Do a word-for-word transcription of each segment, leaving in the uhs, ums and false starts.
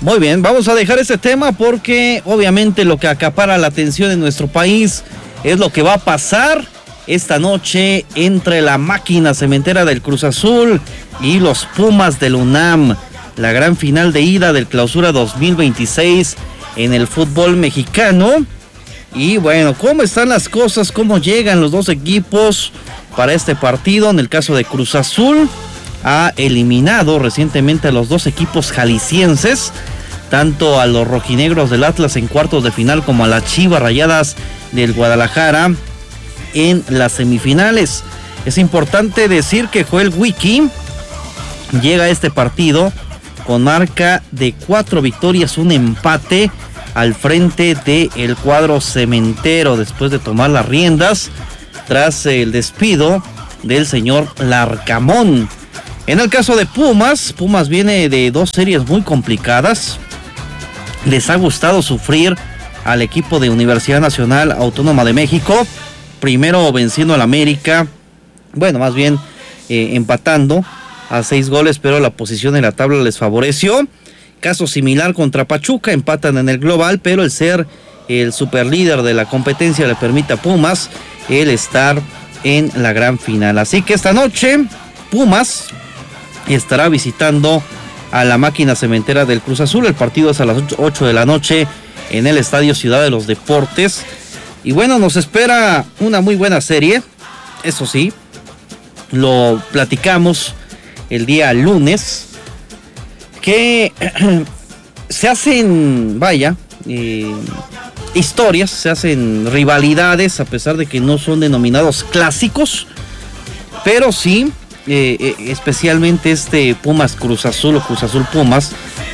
Muy bien, vamos a dejar ese tema porque obviamente lo que acapara la atención en nuestro país es lo que va a pasar esta noche entre la máquina cementera del Cruz Azul y los Pumas del UNAM. La gran final de ida del Clausura dos mil veintiséis en el fútbol mexicano. Y bueno, ¿cómo están las cosas? ¿Cómo llegan los dos equipos para este partido? En el caso de Cruz Azul, ha eliminado recientemente a los dos equipos jaliscienses, tanto a los rojinegros del Atlas en cuartos de final como a las Chivas Rayadas del Guadalajara en las semifinales. Es importante decir que Joel Wiki llega a este partido con marca de cuatro victorias, un empate al frente del cuadro cementero después de tomar las riendas tras el despido del señor Larcamón. En el caso de Pumas, Pumas viene de dos series muy complicadas. Les ha gustado sufrir al equipo de Universidad Nacional Autónoma de México, primero venciendo al América, bueno, más bien eh, empatando a seis goles, pero la posición en la tabla les favoreció. Caso similar contra Pachuca, empatan en el global, pero el ser el superlíder de la competencia le permite a Pumas el estar en la gran final. Así que esta noche Pumas estará visitando a la máquina cementera del Cruz Azul. El partido es a las ocho de la noche en el Estadio Ciudad de los Deportes. Y bueno, nos espera una muy buena serie, eso sí, lo platicamos el día lunes, que se hacen, vaya, eh, historias, se hacen rivalidades, a pesar de que no son denominados clásicos, pero sí, eh, eh, especialmente este Pumas Cruz Azul o Cruz Azul Pumas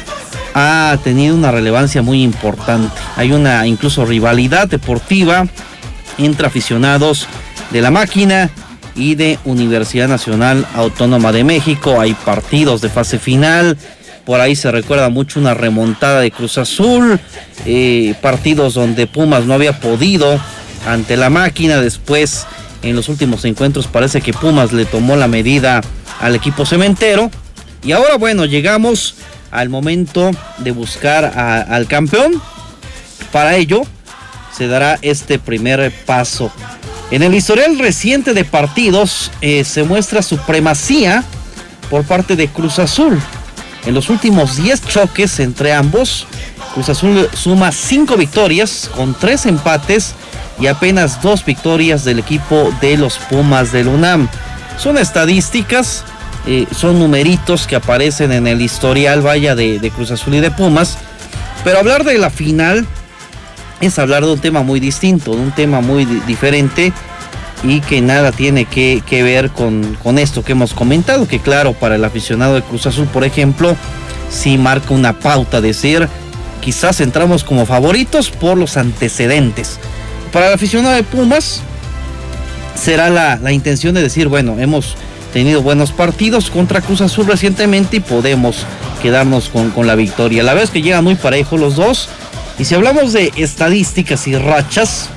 ha tenido una relevancia muy importante. Hay una incluso rivalidad deportiva entre aficionados de la máquina y de Universidad Nacional Autónoma de México. Hay partidos de fase final, por ahí se recuerda mucho una remontada de Cruz Azul, eh, partidos donde Pumas no había podido ante la máquina. Después, en los últimos encuentros, parece que Pumas le tomó la medida al equipo cementero. Y ahora, bueno, llegamos al momento de buscar a, al campeón. Para ello se dará este primer paso. En el historial reciente de partidos eh, se muestra supremacía por parte de Cruz Azul. En los últimos diez choques entre ambos, Cruz Azul suma cinco victorias con tres empates y apenas dos victorias del equipo de los Pumas del UNAM. Son estadísticas, Eh, son numeritos que aparecen en el historial, vaya, de, de Cruz Azul y de Pumas, pero hablar de la final es hablar de un tema muy distinto, de un tema muy di- diferente y que nada tiene que, que ver con, con esto que hemos comentado, que claro, para el aficionado de Cruz Azul, por ejemplo, sí marca una pauta, decir, quizás entramos como favoritos por los antecedentes. Para el aficionado de Pumas será la, la intención de decir, bueno, hemos tenido buenos partidos contra Cruz Azul recientemente y podemos quedarnos con, con la victoria. La verdad es que llegan muy parejos los dos. Y si hablamos de estadísticas y rachas,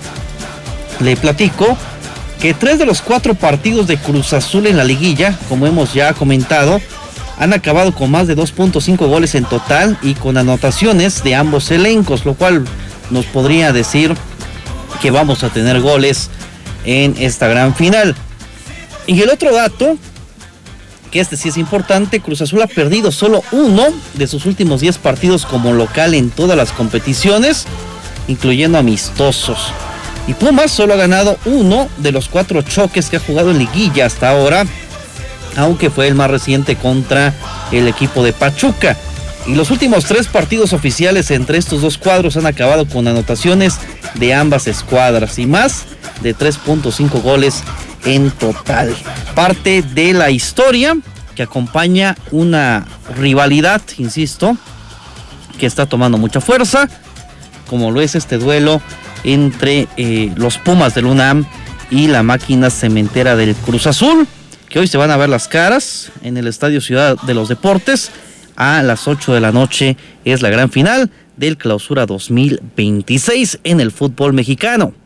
le platico que tres de los cuatro partidos de Cruz Azul en la liguilla, como hemos ya comentado, han acabado con más de dos punto cinco goles en total y con anotaciones de ambos elencos, lo cual nos podría decir que vamos a tener goles en esta gran final. Y el otro dato, que este sí es importante, Cruz Azul ha perdido solo uno de sus últimos diez partidos como local en todas las competiciones, incluyendo amistosos. Y Pumas solo ha ganado uno de los cuatro choques que ha jugado en liguilla hasta ahora, aunque fue el más reciente contra el equipo de Pachuca. Y los últimos tres partidos oficiales entre estos dos cuadros han acabado con anotaciones de ambas escuadras y más de tres punto cinco goles en total. Parte de la historia que acompaña una rivalidad, insisto, que está tomando mucha fuerza, como lo es este duelo entre eh, los Pumas del UNAM y la máquina cementera del Cruz Azul, que hoy se van a ver las caras en el Estadio Ciudad de los Deportes. A las ocho de la noche es la gran final del Clausura dos mil veintiséis en el fútbol mexicano.